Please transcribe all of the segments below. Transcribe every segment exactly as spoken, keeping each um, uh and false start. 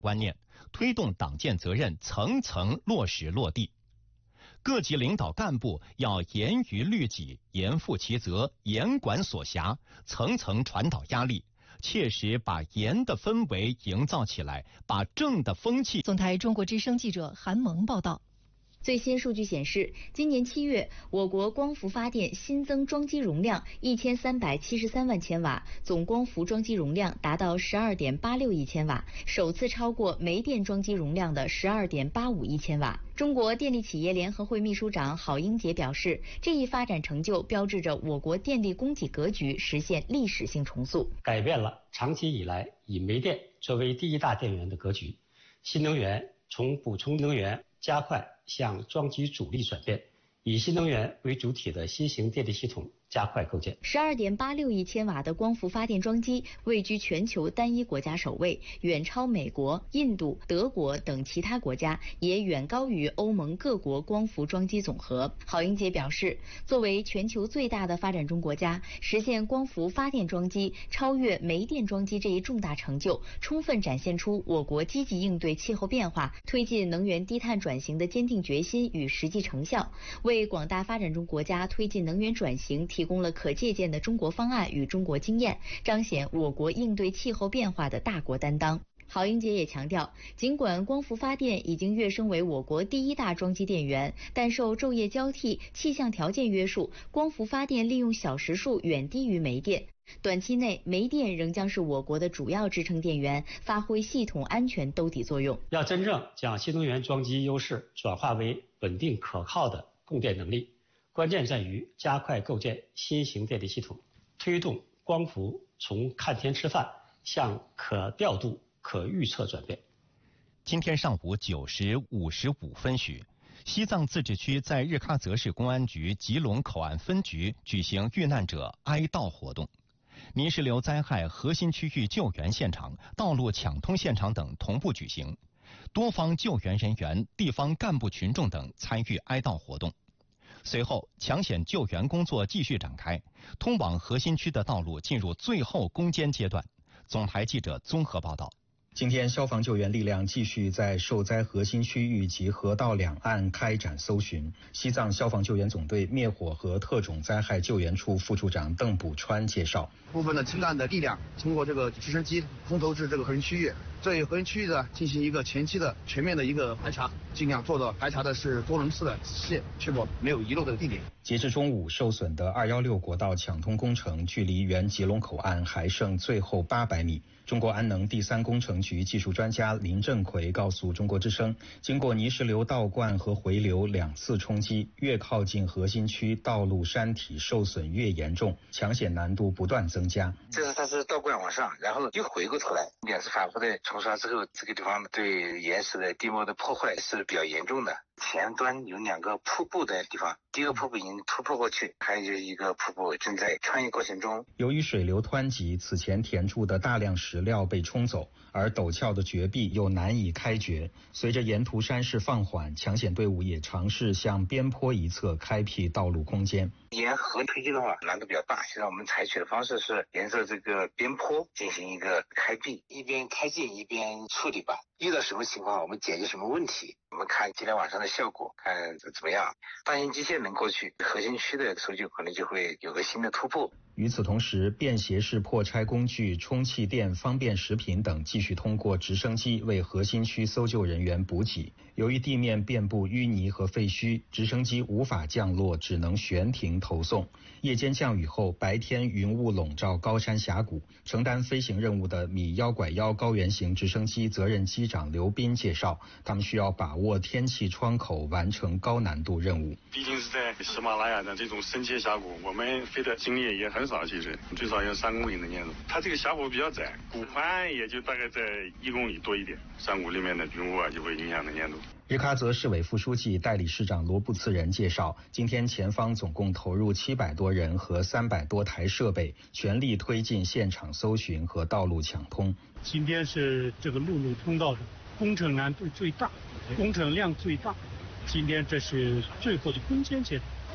观念，推动党建责任层层落实落地。各级领导干部要严于律己，严负其责，严管所辖，层层传导压力，切实把严的氛围营造起来，把正的风气。 总台中国之声记者韩萌报道。 最新数据显示，今年七月，我国光伏发电新增装机容量一千三百七十三万千瓦，总光伏装机容量达到十二点八六亿千瓦，首次超过煤电装机容量的十二点八五亿千瓦。中国电力企业联合会秘书长郝英杰表示，这一发展成就标志着我国电力供给格局实现历史性重塑， 改变了长期以来以煤电作为第一大电源的格局。新能源从补充能源加快向装机主力转变，以新能源为主体的新型电力系统加快构建。 十二点八六亿千瓦的光伏发电装机位居全球单一国家首位，远超美国、印度、德国等其他国家，也远高于欧盟各国光伏装机总和。郝英杰表示，作为全球最大的发展中国家，实现光伏发电装机超越煤电装机这一重大成就，充分展现出我国积极应对气候变化、推进能源低碳转型的坚定决心与实际成效，为广大发展中国家推进能源转型提供了可借鉴的中国方案与中国经验，彰显我国应对气候变化的大国担当。郝英杰也强调，尽管光伏发电已经跃升为我国第一大装机电源，但受昼夜交替、气象条件约束，光伏发电利用小时数远低于煤电。短期内，煤电仍将是我国的主要支撑电源，发挥系统安全兜底作用。 要真正将新能源装机优势转化为稳定可靠的供电能力，关键在于加快构建新型电力系统，推动光伏从看天吃饭向可调度、可预测转变。 今天上午九时五十五分许，西藏自治区在日喀则市公安局吉隆口岸分局举行遇难者哀悼活动。泥石流灾害核心区域救援现场、道路抢通现场等同步举行，多方救援人员、地方干部群众等参与哀悼活动。随后，抢险救援工作继续展开，通往核心区的道路进入最后攻坚阶段。总台记者综合报道。 今天，消防救援力量继续在受灾核心区域及河道两岸开展搜寻。西藏消防救援总队灭火和特种灾害救援处副处长邓补川介绍， 部分的青干的力量通过这个直升机空投至这个核心区域，对核心区域呢进行一个前期的全面的一个排查，尽量做到排查的是多轮次的仔细，确保没有遗漏的地点。 截至中午，受损的二一六国道抢通工程距离原吉隆口岸还剩最后八百米。中国安能第三工程局技术专家林振奎告诉中国之声，经过泥石流倒灌和回流两次冲击，越靠近核心区，道路山体受损越严重，抢险难度不断增加。 这是它是倒灌往上，然后又回过头来，两次反复的冲刷之后，这个地方对岩石的地貌的破坏是比较严重的。前端有两个瀑布的地方，第一个瀑布已经突破过去，还有就是一个瀑布正在穿越过程中。 由于水流湍急，此前填筑的大量石料被冲走，而陡峭的绝壁又难以开掘。随着沿途山势放缓，抢险队伍也尝试向边坡一侧开辟道路空间。 沿河推进的话难度比较大，现在我们采取的方式是沿着这个边坡进行一个开辟，一边开进一边处理吧。遇到什么情况我们解决什么问题，我们看今天晚上的效果，看怎么样。大型机械能过去，核心区的搜救可能就会有个新的突破。 与此同时，便携式破拆工具、充气垫、方便食品等继续通过直升机为核心区搜救人员补给。由于地面遍布淤泥和废墟，直升机无法降落，只能悬停投送。夜间降雨后，白天云雾笼罩高山峡谷。承担飞行任务的米幺拐幺高原型直升机责任机长刘斌介绍，他们需要把握天气窗口，完成高难度任务。 毕竟是在喜马拉雅的这种深切峡谷，我们飞的经验也很少，其实最少有三公里的年度。它这个峡谷比较窄，谷宽也就大概在一公里多一点，山谷里面的云雾啊就会影响的年度。 日喀则市委副书记、代理市长罗布次仁介绍，今天前方总共投入七百多人和三百多台设备，全力推进现场搜寻和道路抢通。 今天是这个陆路通道的工程难度最大，工程量最大。今天这是最后的攻坚阶段，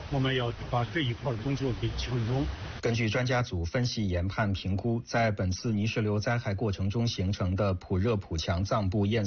我们要把这一块工作给抢中。 根据专家组分析研判评估，在本次泥石流灾害过程中形成的普热普强藏布堰